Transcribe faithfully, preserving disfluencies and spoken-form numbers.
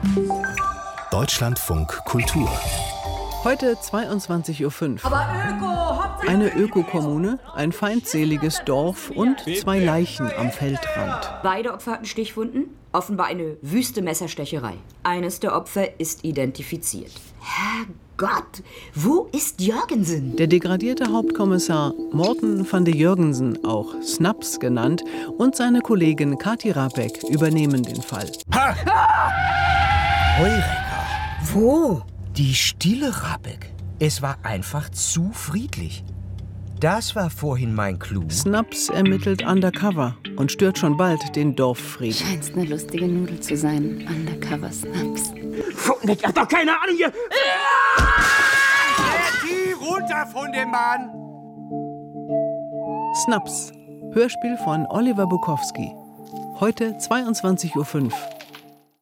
Deutschlandfunk Kultur. Heute zweiundzwanzig Uhr fünf. Aber Öko, Hauptsache Eine Ökokommune, ein feindseliges Dorf und zwei Leichen am Feldrand. Beide Opfer hatten Stichwunden, offenbar eine wüste Messerstecherei. Eines der Opfer ist identifiziert. Herrgott, wo ist Jürgensen? Der degradierte Hauptkommissar Morten van de Jurgensen, auch Snaps genannt, und seine Kollegin Kati Rabeck übernehmen den Fall. Ha! Heureka! Wo? Die Stille, Rabeck. Es war einfach zu friedlich. Das war vorhin mein Clou. Snaps ermittelt undercover und stört schon bald den Dorffrieden. Scheint's eine lustige Nudel zu sein. Undercover Snaps. Ich hab doch keine Ahnung hier. Geh runter von dem Mann. Snaps, Hörspiel von Oliver Bukowski. Heute zweiundzwanzig Uhr fünf